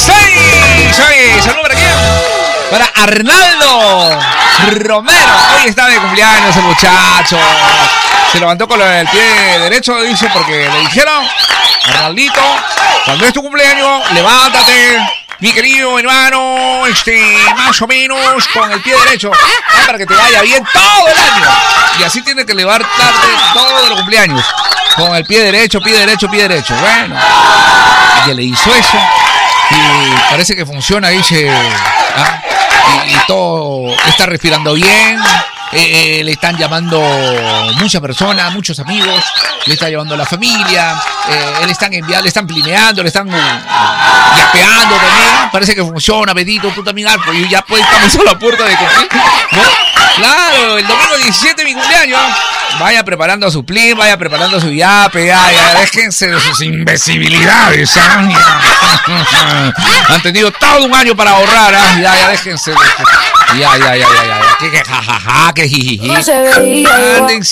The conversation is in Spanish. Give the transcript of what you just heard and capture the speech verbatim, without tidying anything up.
seis. Oye, saludos para quién. Para Arnaldo Romero. Hoy está de cumpleaños el muchacho. Se levantó con el pie derecho, dice, porque le dijeron, Arnaldito, cuando es tu cumpleaños, levántate, mi querido hermano, este, más o menos con el pie derecho, ¿eh? Para que te vaya bien todo el año. Y así tienes que levantarte todos los cumpleaños, con el pie derecho, pie derecho, pie derecho. Bueno, y le hizo eso, y parece que funciona, dice, ¿ah? y, y todo está respirando bien. Eh, eh, le están llamando muchas personas, muchos amigos, le está llevando la familia, eh, le están enviando, le están plineando, le están uh, yapeando también. Parece que funciona, Bedito, tú también, Alpo, y ya pues estamos a la puerta de cumplir, ¿no? Claro, el domingo diecisiete mi cumpleaños. Vaya preparando su plin, vaya preparando su yape, ya, ya, déjense de sus imbecibilidades, ¿ah? Han tenido todo un año para ahorrar, ¿ah? Ya, ya, déjense de... Ya, ya, ya, ya, ya, que, que, jajaja, que jijiji. Anden